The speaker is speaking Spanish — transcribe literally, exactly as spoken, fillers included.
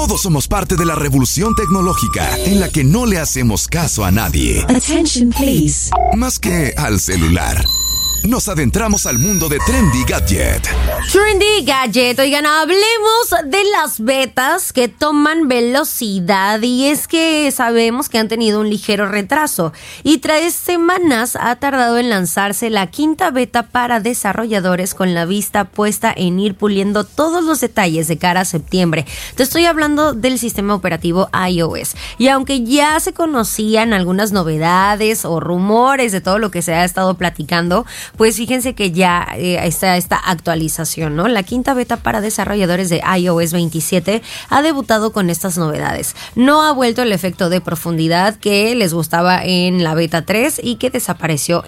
Todos somos parte de la revolución tecnológica en la que no le hacemos caso a nadie. Attention, please. Más que al celular. Nos adentramos al mundo de Trendy Gadget. Trendy Gadget. Oigan, hablemos de las betas que toman velocidad. Y es que sabemos que han tenido un ligero retraso. Y tres semanas ha tardado en lanzarse la quinta beta para desarrolladores, con la vista puesta en ir puliendo todos los detalles de cara a septiembre. Te estoy hablando del sistema operativo iOS. Y aunque ya se conocían algunas novedades o rumores de todo lo que se ha estado platicando, pues fíjense que ya eh, está esta actualización, ¿no? La quinta beta para desarrolladores de iOS veintisiete ha debutado con estas novedades. No ha vuelto el efecto de profundidad que les gustaba en la beta tres y que desapareció